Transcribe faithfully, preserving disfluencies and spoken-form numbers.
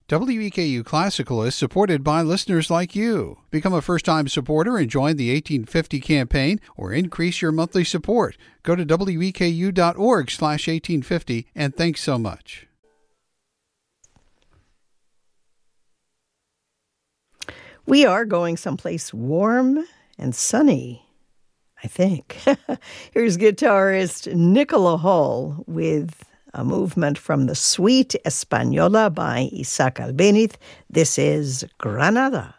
W E K U Classical is supported by listeners like you. Become a first-time supporter and join the eighteen fifty campaign or increase your monthly support. Go to W E K U dot org slash eighteen fifty and thanks so much. We are going someplace warm and sunny, I think. Here's guitarist Nicola Hall with a movement from the Suite Española by Isaac Albéniz. This is Granada.